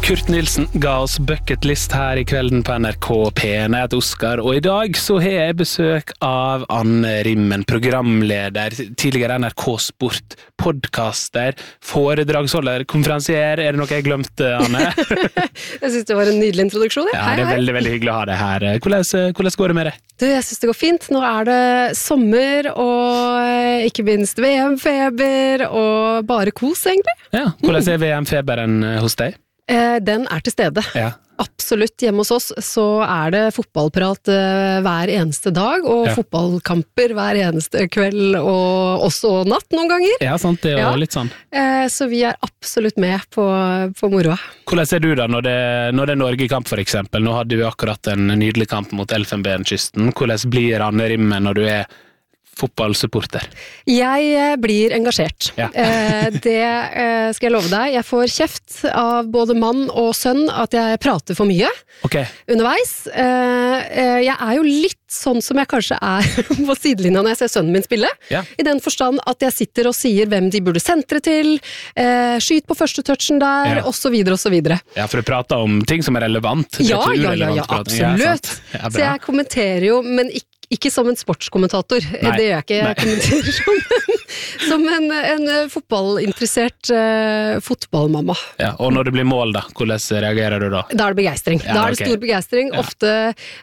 Kurt Nilsen ga oss bucketlist her I kvelden på NRK P1. Jeg heter Oskar, og I dag så har jeg besøk av Anne Rimmen, programleder, tidligere NRK Sport, podcaster, foredragsholder, konferansier. Det noe jeg glemte, Anne? Jeg synes det var en nydelig introduksjon. Ja, det veldig, veldig hyggelig å ha deg her. Hvordan går det med deg? Du, jeg synes det går fint. Nå det sommer, og ikke minst VM-feber, og bare kos, egentlig. Ja, hvordan VM-feberen hos deg? Den til stede. Ja. Absolutt. Hjemme hos oss så det fotballprat hver eneste dag, og fotballkamper hver eneste kveld, og også natt noen ganger. Ja, sant. Det jo litt sånn. Så vi absolutt med på moroa. Hvordan du da, når det Norge-kamp for eksempel? Nå hadde du akkurat en nydelig kamp mot Elfenbenskysten. Hvordan blir Anne Rimmen når du fotballsupporter? Jeg blir engasjert. Ja. Det skal jeg love deg. Jeg får kjeft av både mann og sønn at jeg prater for mye underveis. Jeg jo litt sånn som jeg kanskje på sidelinja når jeg ser sønnen min spille. Ja. I den forstand at jeg sitter og sier hvem de burde sentre til, skyt på første touchen der, og så videre og så videre. Ja, for du prater om ting som relevant. Ja, absolutt. Ja, så jeg kommenterer jo, men ikke som en sportskommentator, det gjør jeg ikke. Jeg kommenterer som en fotballinteressert fotballmamma. Ja, og når det blir mål da, hvordan reagerer du da? Da det begeistring. Ja, da det stor begeistring. Ja. Ofte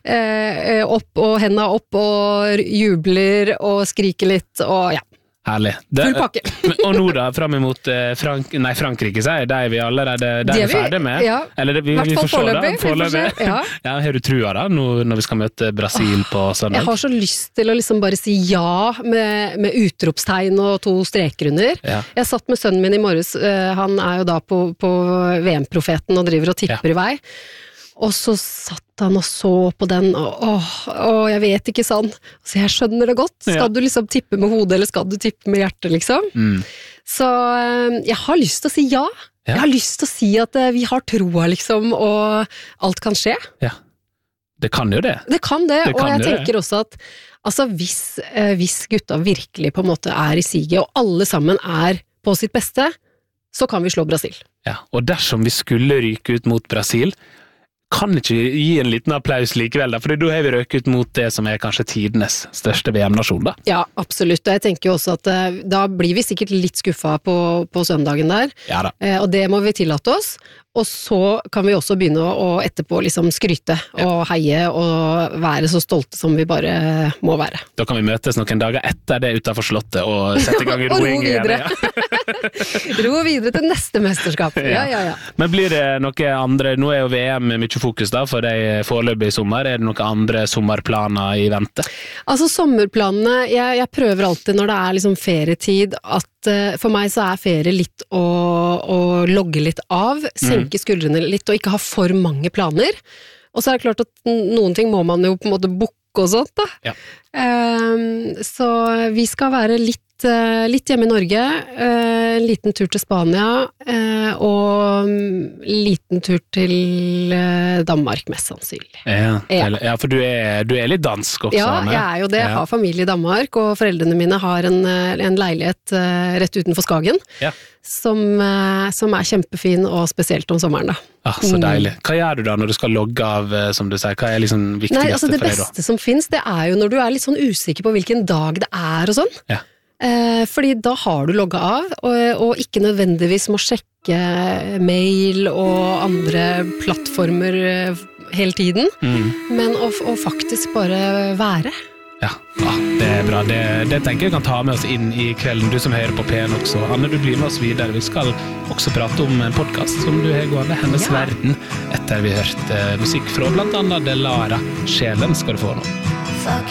opp og hendene opp og jubler og skriker litt, og ja. Herlig. Full pakke. Og nå da, frem imot Frankrike, sier vi allerede ferdig med. Ja, eller vi får se foreløpig. Ja, har du trua da, når vi skal møte Brasil på søndag? Jeg har så lyst til å liksom bare si ja, med utropstegn og 2 streker under. Ja. Jeg satt med sønnen min I morges, han jo da på VM-profeten og driver og tipper I vei. Og så satt han og så på den, og jeg vet ikke sånn. Så jeg skjønner det godt. Skal du liksom tippe med hodet, eller skal du tippe med hjertet, liksom? Mm. Så jeg har lyst til å si ja. Jeg har lyst til å si at vi har troa, liksom, og alt kan skje. Ja, det kan jo det. Det kan det, og jeg tenker også at altså, hvis gutta virkelig på en måte I siget, og alle sammen på sitt beste, så kan vi slå Brasil. Ja, og dersom vi skulle ryke ut mot Brasil, kan ikke gi en liten applaus likevel da, for da har vi røket ut mot det som kanskje tidenes største VM-nasjon da. Ja, absolutt, og jeg tenker jo også at da blir vi sikkert litt skuffet på søndagen der, og det må vi tillate oss, og så kan vi også begynne å etterpå liksom skryte og heie og være så stolte som vi bare må være. Da kan vi møtes noen dager etter det utenfor slottet og sette I gang I roing. Og ro videre. Ro videre til neste mesterskap. Ja. Men blir det noe andre, nå jo VM mye fokus da, for deg foreløpig I sommer, det noen andre sommerplaner I vente? Altså sommerplanene, jeg prøver alltid når det liksom ferietid, at for meg så ferie litt å logge litt av, senke skuldrene litt og ikke ha for mange planer. Og så det klart at noen ting må man jo på en måte booke og sånt da. Ja. Så vi skal være litt hjemme I Norge, en liten tur til Spania, og liten tur til Danmark mest sannsynlig. Ja, for du litt dansk også. Ja, jeg jo det. Jeg har familie I Danmark, og foreldrene mine har en leilighet rett utenfor Skagen, som kjempefin og spesielt om sommeren da. Ah, så deilig. Hva gjør du da når du skal logge av, som du sier? Hva liksom viktigste for deg da? Det beste som finnes, det jo når du litt sånn usikker på hvilken dag det og sånn. Ja. Fordi da har du logget av, og ikke nødvendigvis må sjekke mail og andre plattformer hele tiden, men å faktisk bare være. Ja, det bra. Det tenker jeg kan ta med oss inn I kvelden, du som hører på P1 også. Anne, du blir med oss videre. Vi skal også prate om en podcast som du har gående, Hennes Verden, etter vi har hørt musikk fra blant annet Delara. Sjelen skal du få nå.